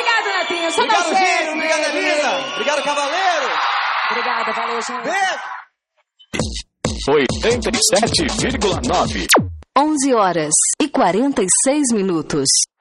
Obrigada, Netinho. Só Obrigado, você. Gino. Obrigado, Elisa. Obrigado, Cavaleiro. Obrigada, valeu, gente. Beijo. 87,9. 11 horas e 46 minutos.